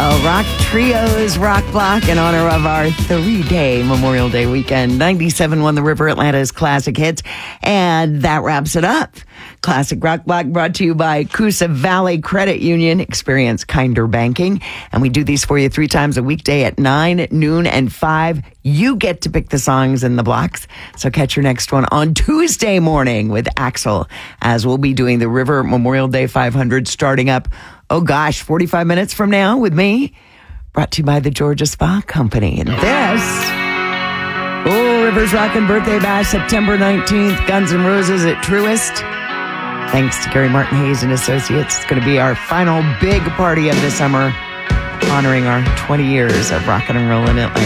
Rock Trios, Rock Block, in honor of our 3-day Memorial Day weekend. 97.1 The River, Atlanta's classic hits. And that wraps it up. Classic Rock Block brought to you by Coosa Valley Credit Union. Experience kinder banking. And we do these for you 3 times a weekday at 9, noon, and 5. You get to pick the songs in the blocks. So catch your next one on Tuesday morning with Axel, as we'll be doing the River Memorial Day 500 starting up, 45 minutes from now with me. Brought to you by the Georgia Spa Company. And this, Rivers Rockin' Birthday Bash, September 19th, Guns N' Roses at Truist. Thanks to Gary Martin Hayes and Associates. It's going to be our final big party of the summer, honoring our 20 years of rockin' and rollin' in Atlanta.